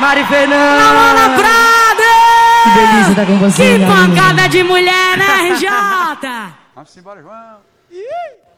Mari Fernanda. Laura Prada. Que delícia estar com você. Que pancada de mulher, né, RJ? Vamos embora, João.